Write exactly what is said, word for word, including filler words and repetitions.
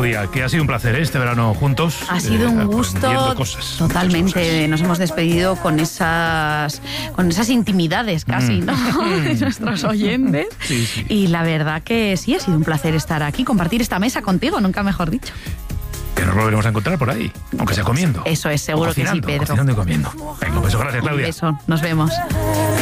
Claudia, que ha sido un placer, ¿eh? Este verano juntos. Ha sido eh, un gusto cosas, totalmente. Nos hemos despedido con esas, con esas intimidades casi, mm. ¿no? de nuestros oyentes. Sí, sí. Y la verdad que sí, ha sido un placer estar aquí, compartir esta mesa contigo, nunca mejor dicho. Que nos volveremos a encontrar por ahí, aunque sea comiendo. Eso es, seguro que sí, Pedro. Cocinando y comiendo. Venga, un beso, gracias, Claudia. Un beso, nos vemos.